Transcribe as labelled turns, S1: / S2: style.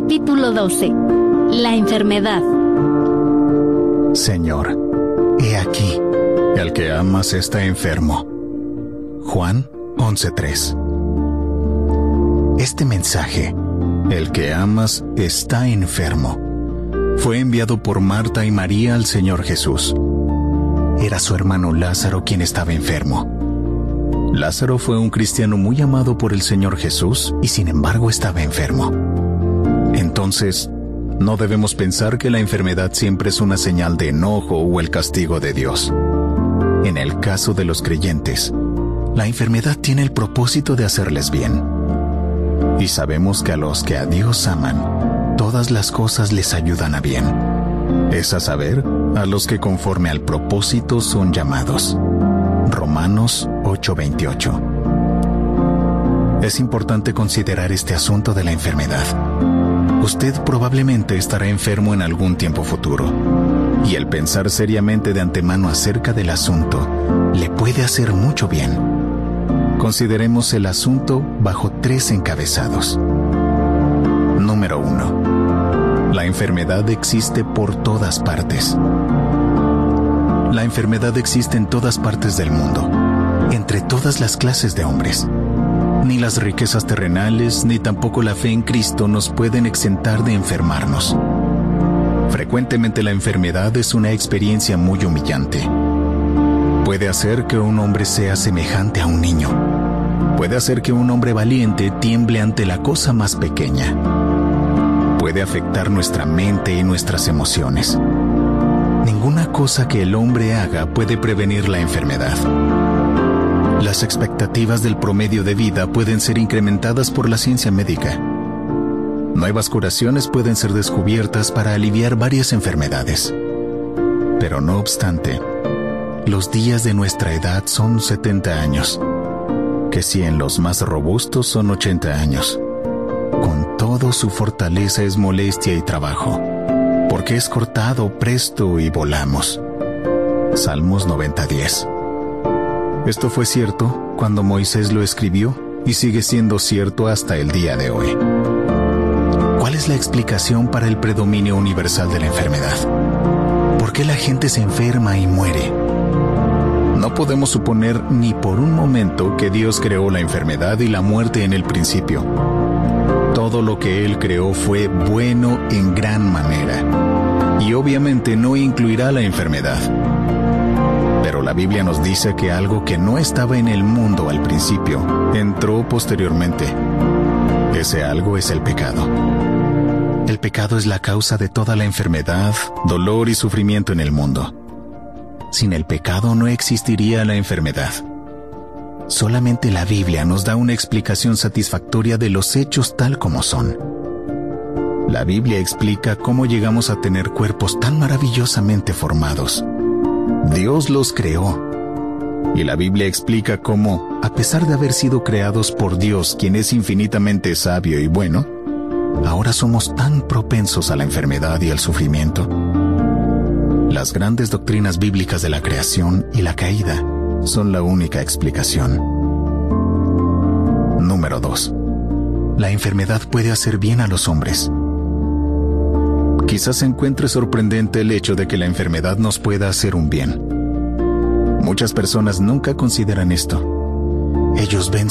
S1: Capítulo 12. La enfermedad.
S2: Señor, he aquí, el que amas está enfermo. Juan 11:3. Este mensaje, el que amas está enfermo, fue enviado por Marta y María al Señor Jesús. Era su hermano Lázaro quien estaba enfermo. Lázaro fue un cristiano muy amado por el Señor Jesús y sin embargo estaba enfermo. Entonces, no debemos pensar que la enfermedad siempre es una señal de enojo o el castigo de Dios. En el caso de los creyentes, la enfermedad tiene el propósito de hacerles bien. Y sabemos que a los que a Dios aman, todas las cosas les ayudan a bien. Es a saber, a los que conforme al propósito son llamados. Romanos 8:28. Es importante considerar este asunto de la enfermedad. Usted probablemente estará enfermo en algún tiempo futuro, y el pensar seriamente de antemano acerca del asunto le puede hacer mucho bien. Consideremos el asunto bajo 3 encabezados. Número 1. La enfermedad existe por todas partes. La enfermedad existe en todas partes del mundo, entre todas las clases de hombres. Ni las riquezas terrenales, ni tampoco la fe en Cristo nos pueden exentar de enfermarnos. Frecuentemente la enfermedad es una experiencia muy humillante. Puede hacer que un hombre sea semejante a un niño. Puede hacer que un hombre valiente tiemble ante la cosa más pequeña. Puede afectar nuestra mente y nuestras emociones. Ninguna cosa que el hombre haga puede prevenir la enfermedad. Las expectativas del promedio de vida pueden ser incrementadas por la ciencia médica. Nuevas curaciones pueden ser descubiertas para aliviar varias enfermedades. Pero no obstante, los días de nuestra edad son 70 años, que si en los más robustos son 80 años. Con todo, su fortaleza es molestia y trabajo, porque es cortado presto y volamos. Salmos 90:10. Esto fue cierto cuando Moisés lo escribió y sigue siendo cierto hasta el día de hoy. ¿Cuál es la explicación para el predominio universal de la enfermedad? ¿Por qué la gente se enferma y muere? No podemos suponer ni por un momento que Dios creó la enfermedad y la muerte en el principio. Todo lo que Él creó fue bueno en gran manera, y obviamente no incluirá la enfermedad. Pero la Biblia nos dice que algo que no estaba en el mundo al principio, entró posteriormente. Ese algo es el pecado. El pecado es la causa de toda la enfermedad, dolor y sufrimiento en el mundo. Sin el pecado no existiría la enfermedad. Solamente la Biblia nos da una explicación satisfactoria de los hechos tal como son. La Biblia explica cómo llegamos a tener cuerpos tan maravillosamente formados. Dios los creó. Y la Biblia explica cómo, a pesar de haber sido creados por Dios, quien es infinitamente sabio y bueno, ahora somos tan propensos a la enfermedad y al sufrimiento. Las grandes doctrinas bíblicas de la creación y la caída son la única explicación. Número 2. La enfermedad puede hacer bien a los hombres. Quizás se encuentre sorprendente el hecho de que la enfermedad nos pueda hacer un bien. Muchas personas nunca consideran esto. Ellos ven